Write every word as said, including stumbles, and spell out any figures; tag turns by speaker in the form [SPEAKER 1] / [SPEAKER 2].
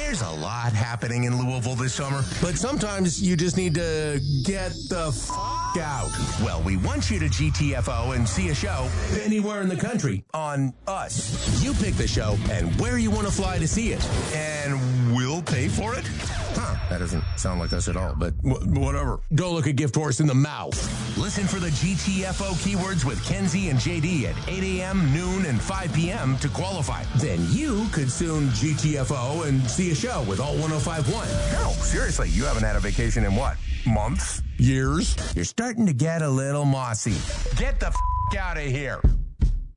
[SPEAKER 1] There's a lot happening in Louisville this summer, but sometimes you just need to get the f*** out. Well, we want you to G T F O and see a show anywhere in the country on us. You pick the show and where you want to fly to see it, and we'll pay for it? Huh, that doesn't sound like us at all, but w- whatever. Go look a gift horse in the mouth. Listen for the G T F O keywords with Kenzie and J D at eight a.m., noon, and five p.m. to qualify. Then you could soon G T F O and see a show with Alt one oh five point one. No, seriously, you haven't had a vacation in what? Months? Years? You're starting to get a little mossy. Get the f*** out of here.